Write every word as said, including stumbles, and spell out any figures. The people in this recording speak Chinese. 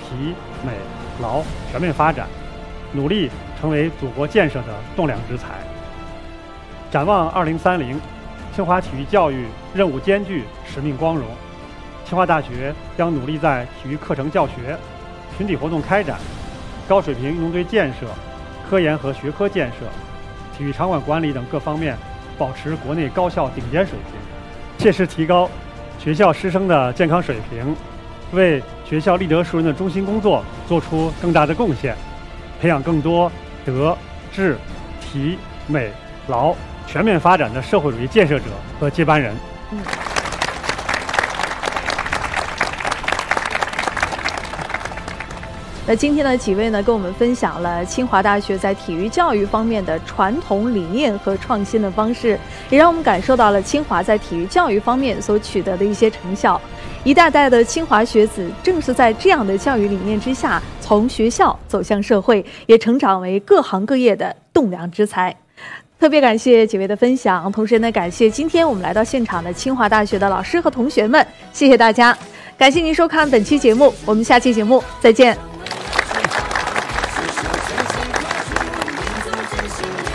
体、美、劳全面发展，努力成为祖国建设的栋梁之才。展望二零三零，清华体育教育任务艰巨，使命光荣。清华大学将努力在体育课程教学、群体活动开展、高水平运动队建设、科研和学科建设、体育场馆管理等各方面保持国内高校顶尖水平，切实提高学校师生的健康水平，为学校立德树人的中心工作做出更大的贡献，培养更多德、智、体、美、劳全面发展的社会主义建设者和接班人。 嗯那今天的几位呢，跟我们分享了清华大学在体育教育方面的传统理念和创新的方式，也让我们感受到了清华在体育教育方面所取得的一些成效。一代代的清华学子正是在这样的教育理念之下，从学校走向社会，也成长为各行各业的栋梁之才。特别感谢几位的分享，同时呢，感谢今天我们来到现场的清华大学的老师和同学们，谢谢大家，感谢您收看本期节目，我们下期节目再见。